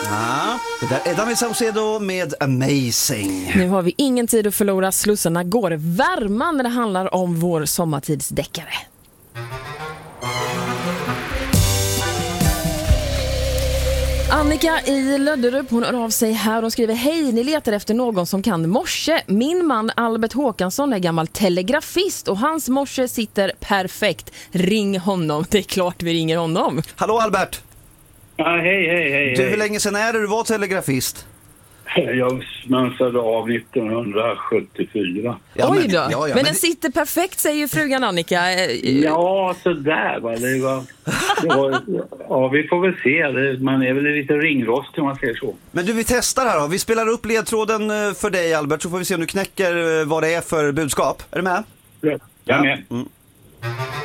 Ja, det där är David Saucedo med Amazing. Nu har vi ingen tid att förlora. Slussarna går varma när det handlar om vår sommartidsdeckare. Annika i Lödderup, hon hör av sig här och skriver: hej, ni letar efter någon som kan morse. Min man Albert Håkansson är gammal telegrafist och hans morse sitter perfekt. Ring honom, det är klart vi ringer honom. Hallå Albert. Ja, hej. Du, hur länge sedan är det du var telegrafist? Jag mönstrade av 1974. Ja, Oj då, men men den sitter perfekt, säger ju frugan Annika. Ja, sådär va. Ja, vi får väl se. Man är väl lite ringrostig om man säger så. Men du, vi testar här då. Vi spelar upp ledtråden för dig Albert, så får vi se om du knäcker vad det är för budskap. Är du med? Ja, jag är med. Mm.